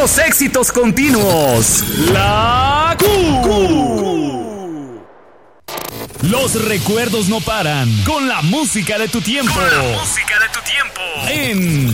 Los éxitos continuos. La Q. Los recuerdos no paran con la música de tu tiempo. En